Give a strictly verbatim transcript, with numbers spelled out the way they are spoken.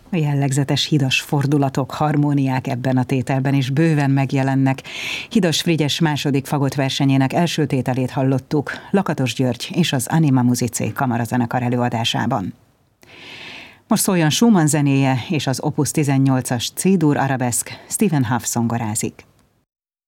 A jellegzetes hidas fordulatok, harmóniák ebben a tételben is bőven megjelennek. Hidas Frigyes második fagott versenyének első tételét hallottuk Lakatos György és az Anima Musicae kamarazenekar előadásában. Most szóljon Schumann zenéje és az Opus tizennyolcas C-dur arabeszk, Stephen Hough zongorázik.